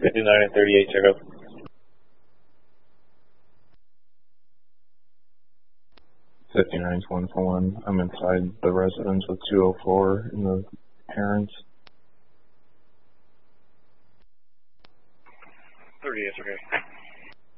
59 and 38, check up. '59's 141. I'm inside the residence with 204 and the parents. 38, okay.